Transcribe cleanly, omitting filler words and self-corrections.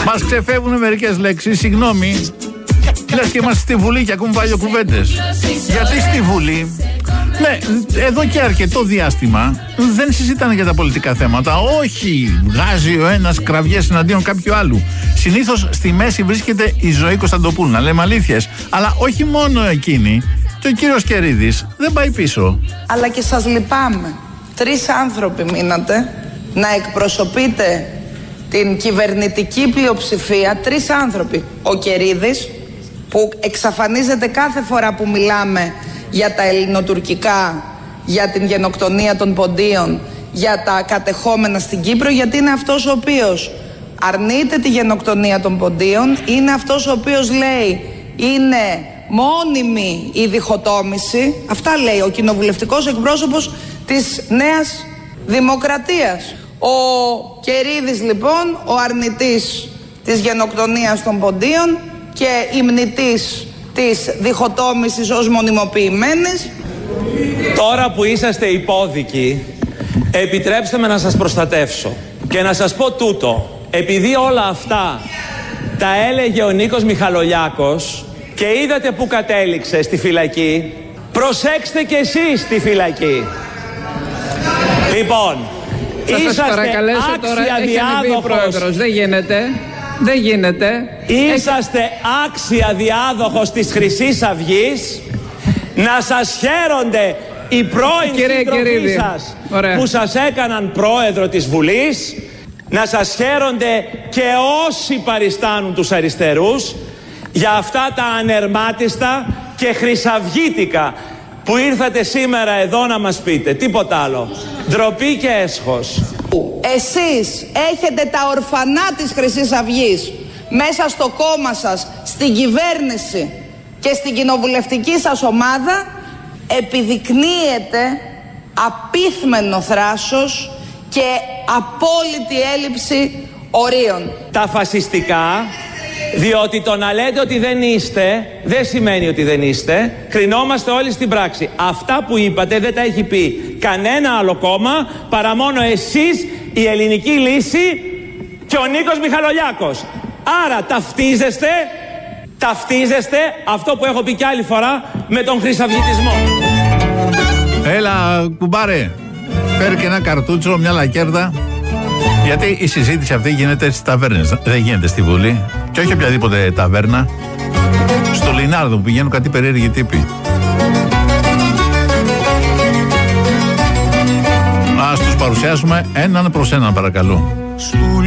Μας ξεφεύγουν μερικές λέξεις, συγγνώμη. Λες και είμαστε στη Βουλή και ακούμε παλιοκουβέντες. Γιατί στη Βουλή, ναι, εδώ και αρκετό διάστημα δεν συζητάνε για τα πολιτικά θέματα. Όχι, βγάζει ο ένας κραυγές εναντίον κάποιου άλλου. Συνήθως στη μέση βρίσκεται η Ζωή Κωνσταντοπούλου, να λέμε αλήθειες. Αλλά όχι μόνο εκείνη, και ο κύριος Κερίδης δεν πάει πίσω. Αλλά και σας λυπάμαι. 3 άνθρωποι μείνατε να εκπροσωπείτε την κυβερνητική πλειοψηφία. 3 άνθρωποι. Ο Κερίδης, που εξαφανίζεται κάθε φορά που μιλάμε για τα ελληνοτουρκικά, για την γενοκτονία των Ποντίων, για τα κατεχόμενα στην Κύπρο, γιατί είναι αυτός ο οποίος αρνείται τη γενοκτονία των Ποντίων, είναι αυτός ο οποίος λέει είναι μόνιμη η διχοτόμηση. Αυτά λέει ο κοινοβουλευτικός εκπρόσωπος της Νέας Δημοκρατίας. Ο Κερίδης λοιπόν, ο αρνητής της γενοκτονίας των Ποντίων και υμνητής της διχοτόμησης ως μονιμοποιημένης. Τώρα που είσαστε υπόδικοι, επιτρέψτε με να σας προστατεύσω και να σας πω τούτο. Επειδή όλα αυτά τα έλεγε ο Νίκος Μιχαλολιάκος και είδατε που κατέληξε στη φυλακή, προσέξτε και εσείς στη φυλακή. Λοιπόν, είσαστε άξια διάδοχος. Δεν γίνεται. Είσαστε άξια διάδοχος της Χρυσής Αυγής. Να σας χαίρονται οι πρώην σύντροφοί σας που σας έκαναν πρόεδρο της Βουλής. Να σας χαίρονται και όσοι παριστάνουν τους αριστερούς για αυτά τα ανερμάτιστα και χρυσαυγίτικα που ήρθατε σήμερα εδώ να μας πείτε. Τίποτα άλλο. Ντροπή και έσχος. Εσείς έχετε τα ορφανά της Χρυσής Αυγής μέσα στο κόμμα σας, στην κυβέρνηση και στην κοινοβουλευτική σας ομάδα. Επιδεικνύεται απίθμενο θράσος και απόλυτη έλλειψη ορίων. Τα φασιστικά, διότι το να λέτε ότι δεν είστε δεν σημαίνει ότι δεν είστε. Κρινόμαστε όλοι στην πράξη. Αυτά που είπατε δεν τα έχει πει κανένα άλλο κόμμα παρά μόνο εσείς, η Ελληνική Λύση και ο Νίκος Μιχαλολιάκος. Άρα ταυτίζεστε αυτό που έχω πει κι άλλη φορά με τον χρυσαυγητισμό. Έλα κουμπάρε, φέρει και ένα καρτούτσο, μια λακέρδα. Γιατί η συζήτηση αυτή γίνεται στις ταβέρνες, δεν γίνεται στη Βουλή. Και όχι οποιαδήποτε ταβέρνα. Στο Λινάρδο που πηγαίνουν κάτι περίεργοι τύποι. Ας τους παρουσιάσουμε έναν προς έναν, παρακαλώ.